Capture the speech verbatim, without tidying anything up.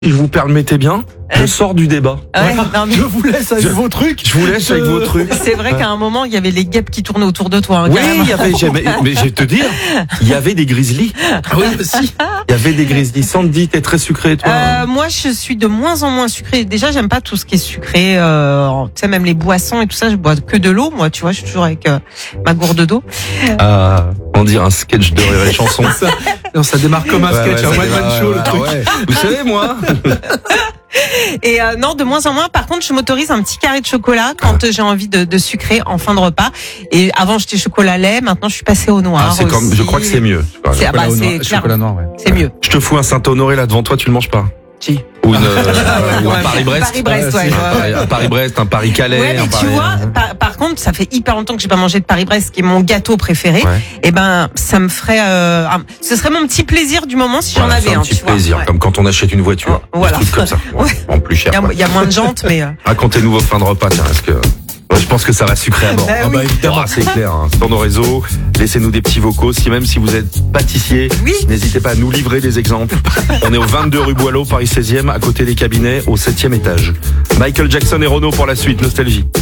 Si vous permettez bien, je sors du débat. Ouais, non, mais Je vous laisse avec Je- vos trucs. Je vous laisse Je- avec vos trucs. c'est vrai qu'à un moment, il y avait les guêpes qui tournaient autour de toi. Hein, Oui, carrément. il y avait, mais, mais je vais te dire, il y avait des grizzlies. Oui, aussi. Il y avait des grizzlies. Sandy, t'es très sucré, toi. Euh, moi, je suis de moins en moins sucrée. Déjà, j'aime pas tout ce qui est sucré. Euh, tu sais, même les boissons et tout ça, je bois que de l'eau. Moi, tu vois, je suis toujours avec euh, ma gourde d'eau. Ah, on dirait un sketch de Rire et Chanson. Ça, non, ça démarre comme un Ouais, sketch, ouais, un ça one man démarre, show, ouais, le truc. ouais. Vous savez, moi, Et euh, non, de moins en moins. Par contre, je m'autorise un petit carré de chocolat quand euh, j'ai envie de, de sucrer en fin de repas. Et avant, j'étais chocolat lait. Maintenant, je suis passée au noir. ah, c'est comme, aussi. je crois que c'est mieux. C'est- ah bah, Chocolat au c'est noir- clair. chocolat noir, ouais. C'est mieux. Je te fous un Saint-Honoré là devant toi, tu le manges pas. Si. Ou, une, euh, ou un Paris-Brest. Paris-Brest, ouais. Un Paris- Un Paris-Brest, un Paris-Calais. Ouais, un mais tu Paris- vois, par, par contre, ça fait hyper longtemps que j'ai pas mangé de Paris-Brest, qui est mon gâteau préféré. Ouais. Et ben, ça me ferait, euh, un- ce serait mon petit plaisir du moment si j'en Voilà, avais c'est un un. petit tu vois. plaisir, Ouais. comme quand on achète une voiture. Oh, voilà. Des trucs comme ça. Ouais. En plus cher. Il y, a, quoi. il y a moins de jantes, mais euh, Racontez-nous vos fins de repas, tiens, est-ce que... Ouais, je pense que ça va sucrer à mort. Bah Ah bah oui. évidemment, c'est clair. Hein. Sur nos réseaux, laissez-nous des petits vocaux. Si même si vous êtes pâtissier, Oui. n'hésitez pas à nous livrer des exemples. On est au vingt-deux rue Boileau, Paris seizième, à côté des cabinets, au septième étage. Michael Jackson et Renaud pour la suite, Nostalgie.